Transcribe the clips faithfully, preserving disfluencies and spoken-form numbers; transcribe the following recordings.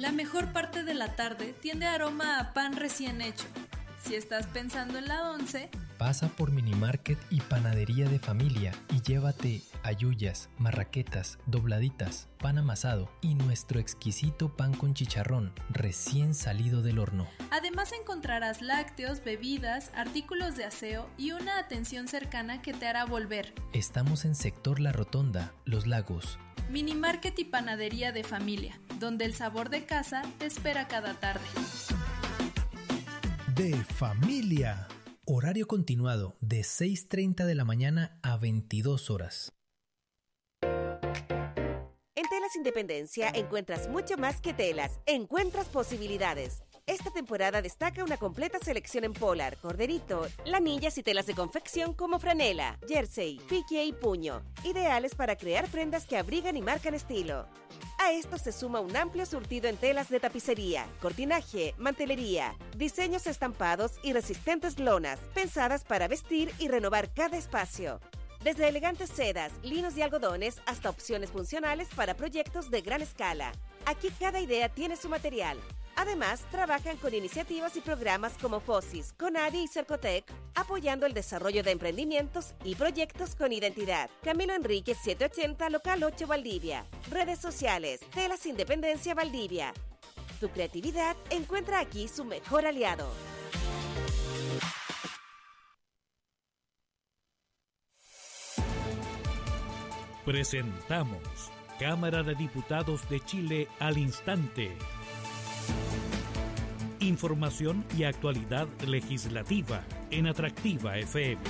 La mejor parte de la tarde tiende aroma a pan recién hecho. Si estás pensando en la once, pasa por Minimarket y Panadería de Familia y llévate halluyas, marraquetas, dobladitas, pan amasado y nuestro exquisito pan con chicharrón recién salido del horno. Además encontrarás lácteos, bebidas, artículos de aseo y una atención cercana que te hará volver. Estamos en Sector La Rotonda, Los Lagos. Minimarket y Panadería de Familia, donde el sabor de casa te espera cada tarde. De familia. Horario continuado de seis treinta de la mañana a veintidós horas. En Telas Independencia encuentras mucho más que telas. Encuentras posibilidades. Esta temporada destaca una completa selección en polar, corderito, lanillas y telas de confección como franela, jersey, pique y puño, ideales para crear prendas que abrigan y marcan estilo. A esto se suma un amplio surtido en telas de tapicería, cortinaje, mantelería, diseños estampados y resistentes lonas, pensadas para vestir y renovar cada espacio. Desde elegantes sedas, linos y algodones hasta opciones funcionales para proyectos de gran escala. Aquí cada idea tiene su material. Además, trabajan con iniciativas y programas como FOSIS, CONADI y Cercotec, apoyando el desarrollo de emprendimientos y proyectos con identidad. Camilo Enríquez setecientos ochenta, Local ocho, Valdivia. Redes sociales, Telas Independencia Valdivia. Tu creatividad encuentra aquí su mejor aliado. Presentamos Cámara de Diputados de Chile al instante. Información y actualidad legislativa en Atractiva F M.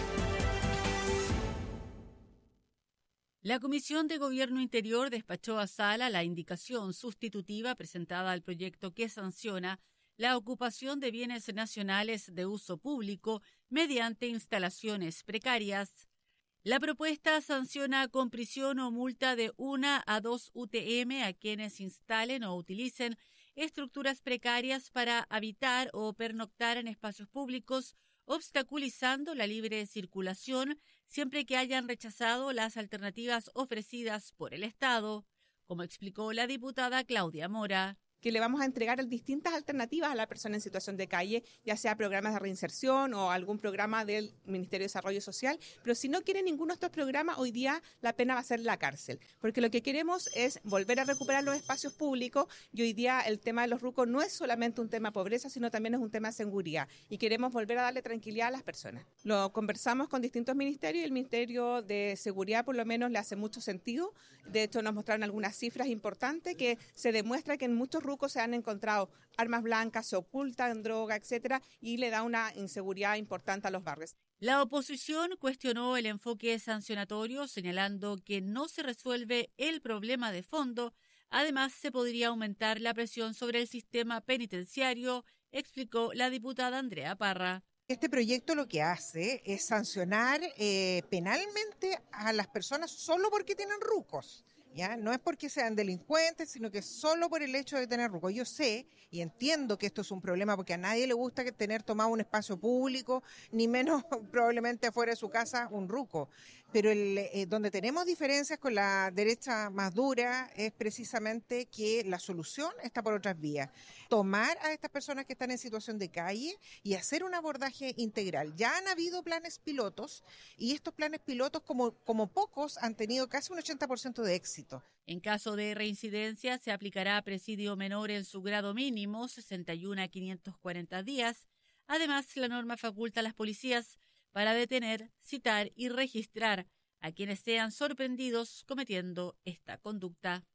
La Comisión de Gobierno Interior despachó a Sala la indicación sustitutiva presentada al proyecto que sanciona la ocupación de bienes nacionales de uso público mediante instalaciones precarias. La propuesta sanciona con prisión o multa de una a dos U T M a quienes instalen o utilicen estructuras precarias para habitar o pernoctar en espacios públicos, obstaculizando la libre circulación siempre que hayan rechazado las alternativas ofrecidas por el Estado, como explicó la diputada Claudia Mora. Que le vamos a entregar distintas alternativas a la persona en situación de calle, ya sea programas de reinserción o algún programa del Ministerio de Desarrollo Social, pero si no quiere ninguno de estos programas, hoy día la pena va a ser la cárcel, porque lo que queremos es volver a recuperar los espacios públicos y hoy día el tema de los rucos no es solamente un tema de pobreza, sino también es un tema de seguridad y queremos volver a darle tranquilidad a las personas. Lo conversamos con distintos ministerios y el Ministerio de Seguridad por lo menos le hace mucho sentido, de hecho nos mostraron algunas cifras importantes que se demuestra que en muchos rucos se han encontrado armas blancas, se ocultan droga, etcétera, y le da una inseguridad importante a los barrios. La oposición cuestionó el enfoque sancionatorio, señalando que no se resuelve el problema de fondo. Además, se podría aumentar la presión sobre el sistema penitenciario, explicó la diputada Andrea Parra. Este proyecto lo que hace es sancionar eh, penalmente a las personas solo porque tienen rucos. ¿Ya? No es porque sean delincuentes, sino que solo por el hecho de tener ruco. Yo sé y entiendo que esto es un problema porque a nadie le gusta que tener tomado un espacio público, ni menos probablemente afuera de su casa un ruco. Pero el, eh, donde tenemos diferencias con la derecha más dura es precisamente que la solución está por otras vías. Tomar a estas personas que están en situación de calle y hacer un abordaje integral. Ya han habido planes pilotos y estos planes pilotos como, como pocos han tenido casi un ochenta por ciento de éxito. En caso de reincidencia, se aplicará presidio menor en su grado mínimo, sesenta y uno a quinientos cuarenta días. Además, la norma faculta a las policías para detener, citar y registrar a quienes sean sorprendidos cometiendo esta conducta.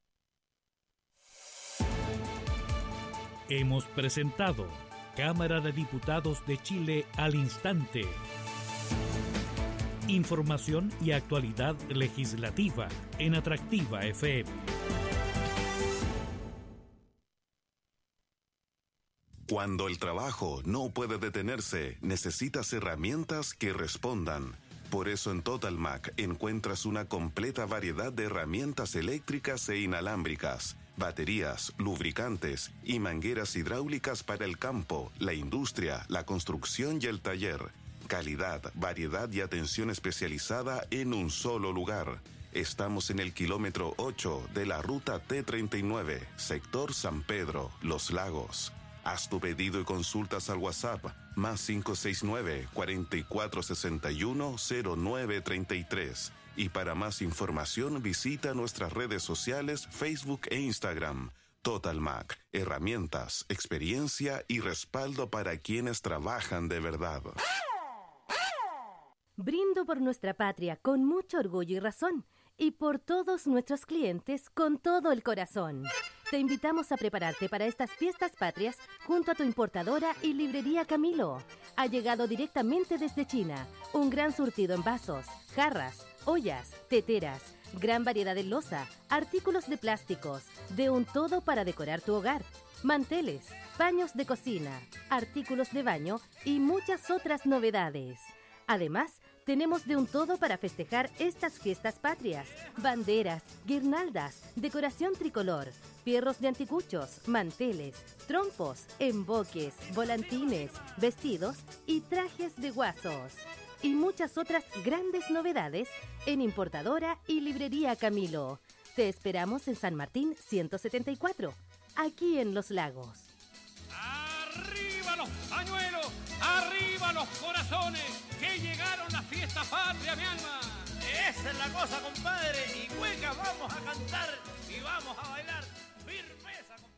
Hemos presentado Cámara de Diputados de Chile al instante. Información y actualidad legislativa en Atractiva F M. Cuando el trabajo no puede detenerse, necesitas herramientas que respondan. Por eso en Total Mac encuentras una completa variedad de herramientas eléctricas e inalámbricas, baterías, lubricantes y mangueras hidráulicas para el campo, la industria, la construcción y el taller. Calidad, variedad y atención especializada en un solo lugar. Estamos en el kilómetro ocho de la ruta T treinta y nueve, sector San Pedro, Los Lagos. Haz tu pedido y consultas al WhatsApp más cinco seis nueve, cuatro cuatro seis uno, cero nueve tres tres. Y para más información visita nuestras redes sociales Facebook e Instagram. Total Mac, herramientas, experiencia y respaldo para quienes trabajan de verdad. Brindo por nuestra patria con mucho orgullo y razón, y por todos nuestros clientes con todo el corazón. Te invitamos a prepararte para estas fiestas patrias junto a tu importadora y librería Camilo. Ha llegado directamente desde China un gran surtido en vasos, jarras, ollas, teteras, gran variedad de loza, artículos de plásticos, de un todo para decorar tu hogar, manteles, paños de cocina, artículos de baño y muchas otras novedades. Además, tenemos de un todo para festejar estas fiestas patrias: banderas, guirnaldas, decoración tricolor, fierros de anticuchos, manteles, trompos, emboques, volantines, vestidos y trajes de guasos. Y muchas otras grandes novedades en Importadora y Librería Camilo. Te esperamos en San Martín ciento setenta y cuatro, aquí en Los Lagos. ¡Arriba los pañuelos! ¡Arriba los corazones! ¡Que llegaron las fiestas patrias, mi alma! Esa es la cosa, compadre. Y hueca, vamos a cantar y vamos a bailar. ¡Firmeza, compadre!